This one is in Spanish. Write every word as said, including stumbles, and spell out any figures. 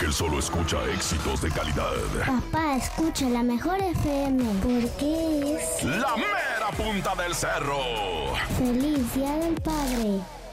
porque él solo escucha éxitos de calidad. Papá, escucha la mejor F M, porque es... La mera punta del cerro. ¡Feliz Día del Padre!